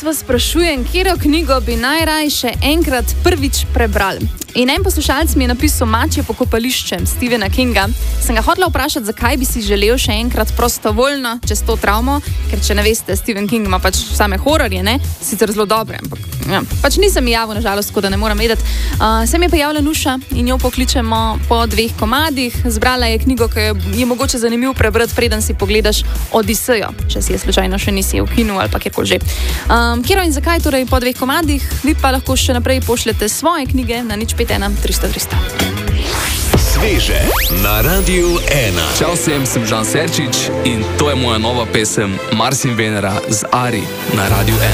Danes vas sprašujem, katero knjigo bi najraje še enkrat prvič prebrali. In en poslušalec mi je napisal Mačje pokopališče Stephena Kinga. Sem ga hotela vprašati, zakaj bi si želel še enkrat prostovoljno čez to travmo, ker če ne veste, Stephen King ima pač same hororje, ne? Sicer zelo dobre, ampak ja, pač nisem javil, nažalost, tako da ne moram vedeti. Se mi je pa javila Nuša in jo pokličemo po 2 komadih. Zbrala je knjigo, ki je mogoče zanimivo prebrati, preden si pogledaš Odisejo, če si je slučajno še nisi v kinu ali pa kjerkoli že. Kjero in zakaj torej po 2 komadih, vi pa lahko še naprej pošljete svoje knjige na 051 300 300. Sveže na Radiu 1. Čau vsem, sem Žan Serčič in to je moja nova pesem Mars in Venera z Ari na Radiu 1.